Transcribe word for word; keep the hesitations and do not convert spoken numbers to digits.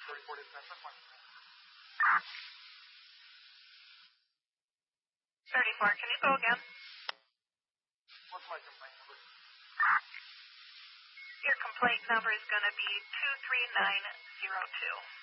thirty-four to ten, one. thirty-four, can you go again? What's my complaint number? Your complaint number is going to be two three nine zero two.